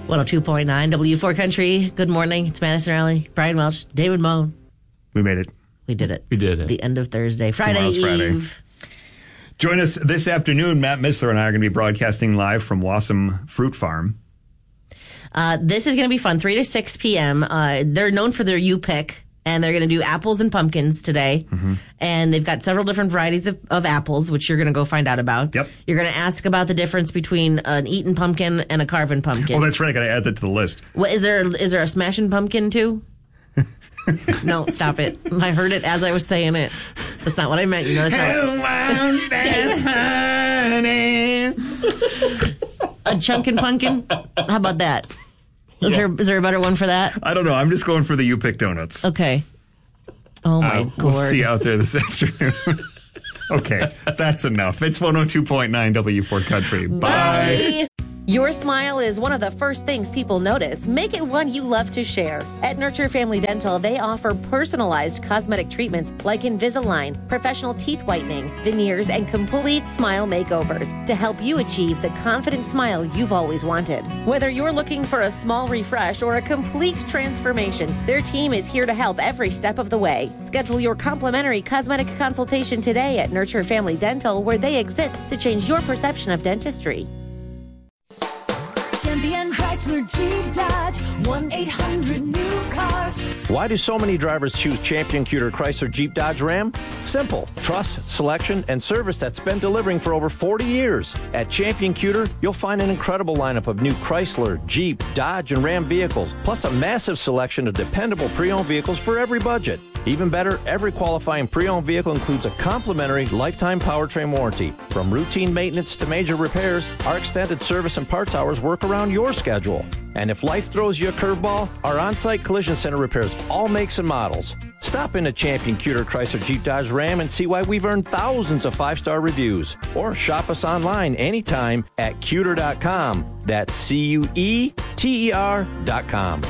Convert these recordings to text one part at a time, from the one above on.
102.9 W4 Country. Good morning. It's Madison Riley, Brian Welch, David Moan. We made it. We did it. We did it. The end of Thursday. Friday Eve. Join us this afternoon. Matt Missler and I are going to be broadcasting live from Wassum Fruit Farm. This is going to be fun. 3 to 6 p.m. They're known for their U-Pick, and they're going to do apples and pumpkins today. Mm-hmm. And they've got several different varieties of apples, which you're going to go find out about. Yep. You're going to ask about the difference between an eaten pumpkin and a carven pumpkin. Oh, that's right. I got to add that to the list. What, is there a smashing pumpkin, too? No, stop it. I heard it as I was saying it. That's not what I meant. You know, a chunkin' pumpkin? How about that? Is there a better one for that? I don't know. I'm just going for the U-Pick donuts. Okay. Oh, my God. We'll see you out there this afternoon. Okay, that's enough. It's 102.9 W4 Country. Bye. Your smile is one of the first things people notice. Make it one you love to share. At Nurture Family Dental, they offer personalized cosmetic treatments like Invisalign, professional teeth whitening, veneers, and complete smile makeovers to help you achieve the confident smile you've always wanted. Whether you're looking for a small refresh or a complete transformation, their team is here to help every step of the way. Schedule your complimentary cosmetic consultation today at Nurture Family Dental, where they exist to change your perception of dentistry. Champion Chrysler Jeep Dodge 1-800-NEW-CARS. Why do so many drivers choose Champion Cuter Chrysler Jeep Dodge Ram? Simple. Trust, selection, and service that's been delivering for over 40 years. At Champion Cuter, you'll find an incredible lineup of new Chrysler, Jeep, Dodge, and Ram vehicles, plus a massive selection of dependable pre-owned vehicles for every budget. Even better, every qualifying pre-owned vehicle includes a complimentary lifetime powertrain warranty. From routine maintenance to major repairs, our extended service and parts hours work around your schedule. And if life throws you a curveball, our on-site collision center repairs all makes and models. Stop into Champion Cuter Chrysler Jeep Dodge Ram and see why we've earned thousands of 5-star reviews. Or shop us online anytime at cuter.com. That's CUETER.com.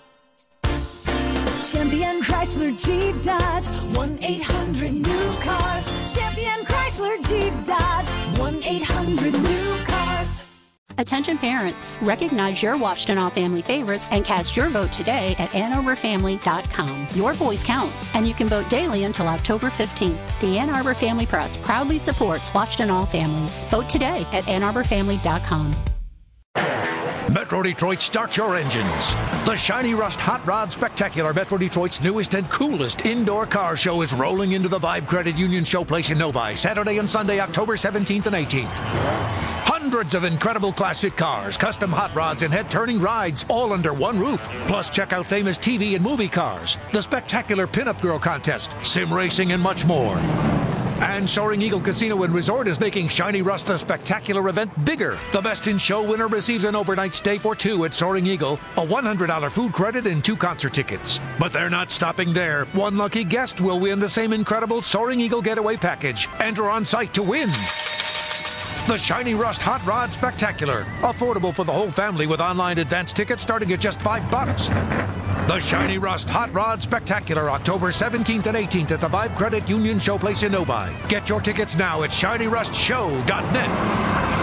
Champion Chrysler Jeep Dodge 1-800-NEW-CARS. Champion Chrysler Jeep Dodge 1-800-NEW-CARS. Attention parents, recognize your Washtenaw family favorites and cast your vote today at AnnArborFamily.com. Your voice counts, and you can vote daily until October 15th. The Ann Arbor Family Press proudly supports Washtenaw families. Vote today at AnnArborFamily.com. Metro Detroit, start your engines. The Shiny Rust Hot Rod Spectacular, Metro Detroit's newest and coolest indoor car show, is rolling into the Vibe Credit Union Showplace in Novi, Saturday and Sunday, October 17th and 18th. Hundreds of incredible classic cars, custom hot rods, and head-turning rides, all under one roof. Plus, check out famous TV and movie cars, the spectacular Pinup Girl Contest, sim racing, and much more. And Soaring Eagle Casino and Resort is making Shiny Rust the spectacular event bigger. The Best in Show winner receives an overnight stay for two at Soaring Eagle, a $100 food credit, and 2 concert tickets. But they're not stopping there. One lucky guest will win the same incredible Soaring Eagle getaway package. Enter on site to win. The Shiny Rust Hot Rod Spectacular. Affordable for the whole family with online advance tickets starting at just $5. The Shiny Rust Hot Rod Spectacular, October 17th and 18th at the Vibe Credit Union Showplace in Novi. Get your tickets now at ShinyRustShow.net.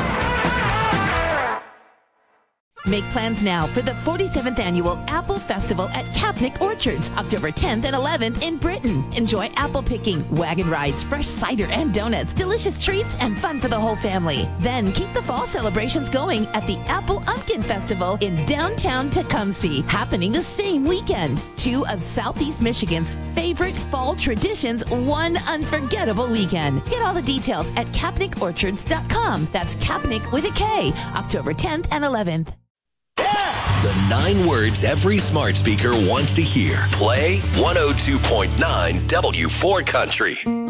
Make plans now for the 47th Annual Apple Festival at Kapnick Orchards, October 10th and 11th in Britain. Enjoy apple picking, wagon rides, fresh cider and donuts, delicious treats, and fun for the whole family. Then keep the fall celebrations going at the Apple Umpkin Festival in downtown Tecumseh, happening the same weekend. 2 of Southeast Michigan's favorite fall traditions, one unforgettable weekend. Get all the details at KapnickOrchards.com. That's Kapnick with a K, October 10th and 11th. The 9 words every smart speaker wants to hear. Play 102.9 W4 Country.